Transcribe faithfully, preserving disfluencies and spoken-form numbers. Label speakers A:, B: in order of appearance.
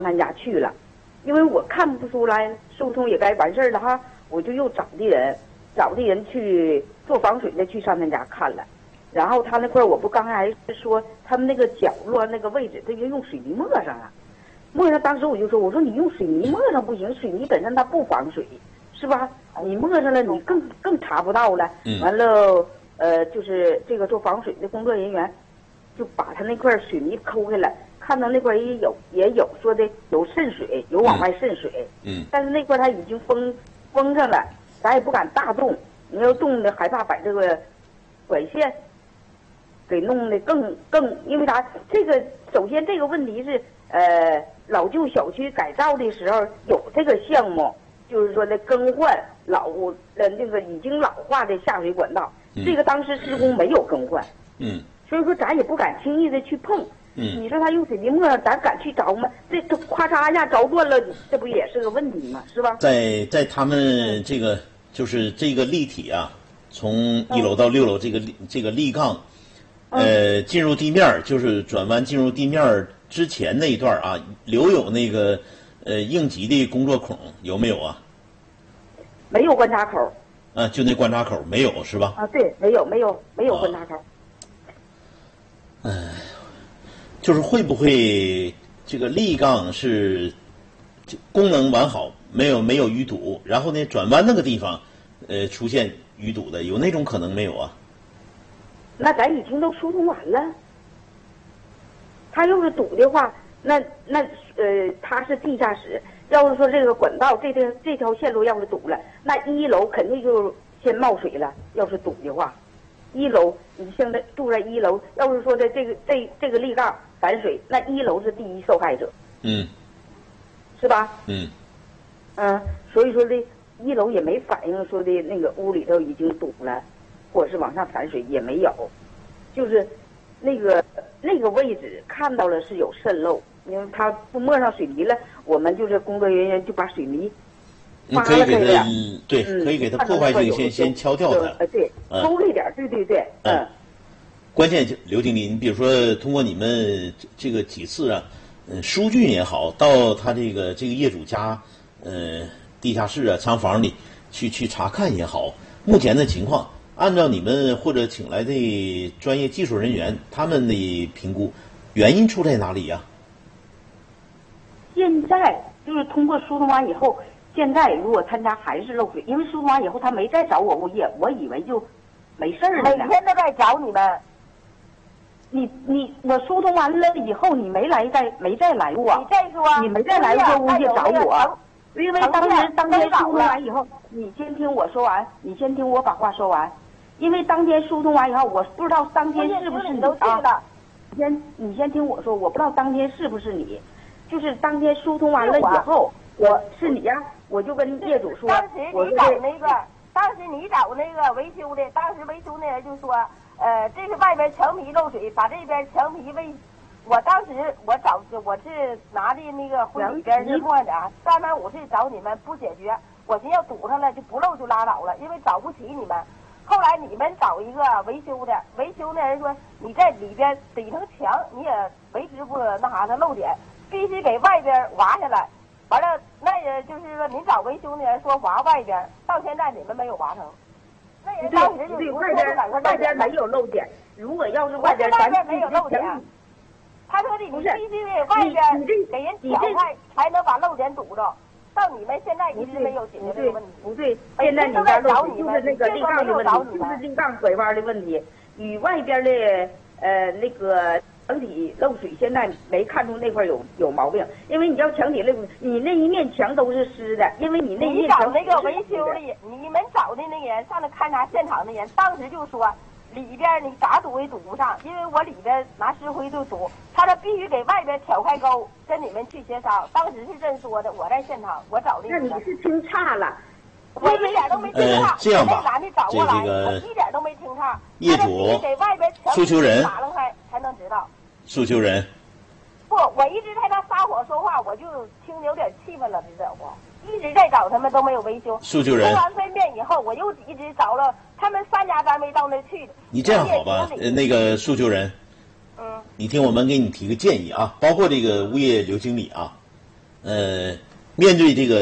A: 他家去了，因为我看不出来疏通也该完事儿了哈，我就又找的人，找的人去做防水的去上他家看了，然后他那块儿我不刚才是说他们那个角落那个位置他就用水泥抹上了，抹上当时我就说我说你用水泥抹上不行，水泥本身它不防水，是吧？你抹上了你更更查不到了。完了呃就是这个做防水的工作人员就把他那块水泥抠开了。看到那块也有也有说的有渗水，有往外渗水，
B: 嗯，
A: 但是那块它已经封封上了，咱也不敢大动，你要动的害怕把这个管线给弄得更更，因为啥？这个首先这个问题是呃老旧小区改造的时候有这个项目，就是说的更换老呃那个已经老化的下水管道，
B: 嗯、
A: 这个当时施工没有更换，
B: 嗯，
A: 所以说咱也不敢轻易的去碰。
B: 嗯，
A: 你说他用水泥沫，咱敢去着吗？这这咔嚓一下着断了，这不也是个问题吗？是吧？
B: 在在他们这个就是这个立体啊，从一楼到六楼这个、嗯、这个立杠，呃，进入地面就是转弯进入地面之前那一段啊，留有那个呃应急的工作孔有没有啊？
A: 没有观察口。
B: 啊，就那观察口没有是吧？
A: 啊，对，没有没有没有观察口。
B: 嗯。呃就是会不会这个立杠是功能完好，没有没有淤堵，然后呢转弯那个地方，呃出现淤堵的，有那种可能没有啊？
A: 那咱已经都疏通完了。他要是堵的话，那那呃他是地下室，要是说这个管道这条这条线路要是堵了，那一楼肯定就先冒水了。要是堵的话，一楼你现在住在一楼，要是说的这个这这个立杠反水，那一楼是第一受害者，
B: 嗯，
A: 是吧？
B: 嗯，
A: 嗯，所以说的一楼也没反映说的那个屋里头已经堵了，或者是往上反水也没有，就是那个那个位置看到了是有渗漏，因为他不抹上水泥了，我们就是工作人员就把水泥扒
B: 可以给他对、
A: 嗯，
B: 可以给他破坏性先先敲掉它，
A: 呃对，抽了一点，对对对，嗯。
B: 关键刘经理，你比如说通过你们这个几次啊，嗯，疏浚也好，到他这个这个业主家，呃，地下室啊、仓房里去去查看也好，目前的情况，按照你们或者请来的专业技术人员他们的评估，原因出在哪里呀、啊？
A: 现在就是通过疏通完以后，现在如果他家还是漏水，因为疏通完以后他没再找我物业，我以为就没事儿了。
C: 每天都在找你们。
A: 你你我疏通完了以后，你没来再没再来过。
C: 你再说，
A: 你没再来过物业找我，因为当时当天疏通完以后，你先听我说完，你先听我把话说完。因为当天疏通完以后，我不知道当天是不是你啊？你先你先听我说，我不知道当天是不是你，就是当天疏通完了以后，我是你呀、啊，我就跟业主说，
C: 当时你找那个，当时你找那个维修的，当时维修那人就说。呃，这是外边墙皮漏水，把这边墙皮为，我当时我找我是拿的那个婚里边是乱的啊，三番五次找你们不解决，我寻思要堵上了就不漏就拉倒了，因为找不起你们。后来你们找一个维修的，维修的人说你在里边底层墙你也维持不那啥的漏点，必须给外边挖下来。完了，那也就是说您找维修的人说挖外边，到现在你们没有挖成。
A: 对对，外边外边没有漏点。如果要是外边咱
C: 没有漏点，他说的你必须得外边给人挑开，才能把漏点堵着。到你们现在一直没有解决这个问题。
A: 不对，现在你家漏点就是那个立杠的问题，就是立杠拐弯的问题，与外边的呃那个墙体漏水，现在没看出那块有有毛病。因为你要墙体漏水，你那一面墙都是湿的，因为你那一面墙。
C: 你找那个维修的，你们找的那个人上来勘察现场的人，当时就说里边你咋堵也堵不上，因为我里边拿石灰就堵，他说必须给外边挑开沟，跟你们去协商。当时是这么说的，我在现场，我找的。
A: 那你是听差了。
C: 我一点都没听差。
B: 呃，这样吧，
C: 男的找过来，
B: 这个
C: 一点都没听差。
B: 业主
C: 给外边
B: 诉求人
C: 打了开才能知道。
B: 诉求人。
C: 不，我一直在那撒火说话，我就听着有点气愤了，知道不？一直在找他们都没有维修。
B: 诉求人。
C: 收完分辨以后，我又一直找了他们三家，咱没到那去。
B: 你这样好吧？呃，那个诉求人。
C: 嗯。
B: 你听我们给你提个建议啊，包括这个物业刘经理啊， 呃，面对这个